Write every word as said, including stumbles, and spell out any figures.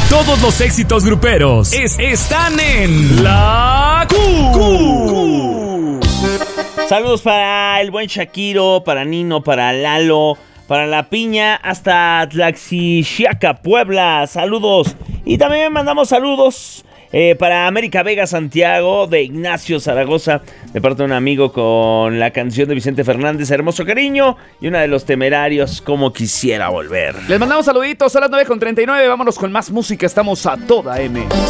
Todos los éxitos gruperos es- están en La Q. Saludos para el buen Shakiro, para Nino, para Lalo, para La Piña, hasta Tlaxixiaca, Puebla. Saludos. Y también mandamos saludos eh, para América Vega, Santiago, de Ignacio Zaragoza, de parte de un amigo, con la canción de Vicente Fernández, Hermoso Cariño, y una de Los Temerarios, Como Quisiera Volver. Les mandamos saluditos a las nueve con treinta y nueve. Vámonos con más música. Estamos a toda M.